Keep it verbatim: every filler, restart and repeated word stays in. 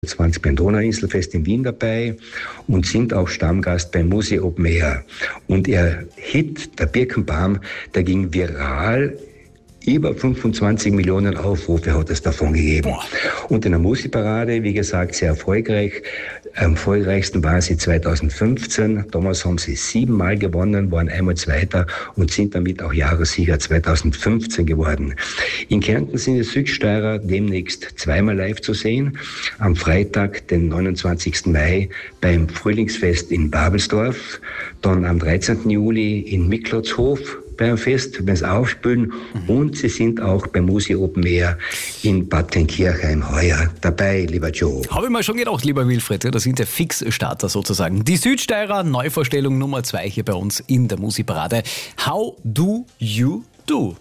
zwanzig beim Donauinselfest in Wien dabei und sind auch Stammgast beim Musi Open Air. Und ihr Hit, der Birkenbaum, der ging viral. Über fünfundzwanzig Millionen Aufrufe hat es davon gegeben. Boah. Und in der Musikparade, wie gesagt, sehr erfolgreich. Am erfolgreichsten war sie zweitausendfünfzehn. Damals haben sie siebenmal gewonnen, waren einmal Zweiter und sind damit auch Jahressieger zweitausendfünfzehn geworden. In Kärnten sind die Südsteirer demnächst zweimal live zu sehen. Am Freitag, den neunundzwanzigsten Mai, beim Frühlingsfest in Babelsdorf. Dann am dreizehnten Juli in Micklotshof beim Fest, wenn sie aufspülen. Mhm. Und sie sind auch beim Musi Open Air in Bad Kleinkirchheim heuer dabei, lieber Joe. Habe ich mal schon gedacht, lieber Wilfried, das sind der Fixstarter sozusagen. Die Südsteirer, Neuvorstellung Nummer zwei hier bei uns in der Musikparade. How do you do?